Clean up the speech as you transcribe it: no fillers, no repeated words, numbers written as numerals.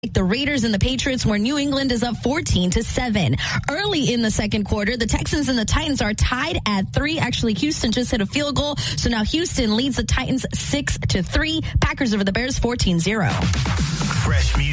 The Raiders and the Patriots, where New England is up 14-7. Early in the second quarter, the Texans and the Titans are tied at 3. Actually, Houston just hit a field goal, so now Houston leads the Titans 6-3. Packers over the Bears 14-0. Fresh music.